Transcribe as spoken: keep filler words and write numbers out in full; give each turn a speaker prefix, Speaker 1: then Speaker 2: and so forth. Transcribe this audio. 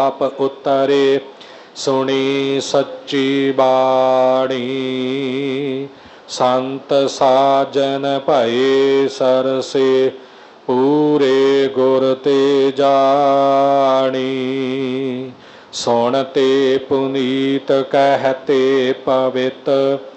Speaker 1: ਪਾਪ ਉਤਰੇ। ਸੁਣੀ ਸੱਚੀ ਬਾਣੀ ਸੰਤ ਸਾਜਨ ਭਏ ਸਰਸੇ। ਪੂਰੇ ਗੁਰ ਤੇ ਜਾਣੀ ਸੁਣਤੇ ਪੁਨੀਤ ਕਹਿਤੇ ਪਵਿੱਤ।